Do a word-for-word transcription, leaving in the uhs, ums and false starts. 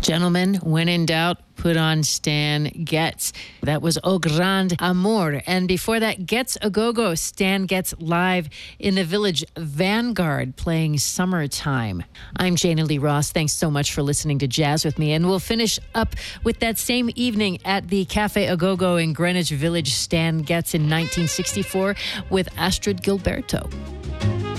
Gentlemen, when in doubt, put on Stan Getz. That was Au Grand Amour. And before that, Getz A Go-Go, Stan Getz live in the Village Vanguard playing Summertime. I'm Jana Lee Ross. Thanks so much for listening to Jazz with me. And we'll finish up with that same evening at the Cafe A Go-Go in Greenwich Village, Stan Getz in nineteen sixty-four with Astrid Gilberto.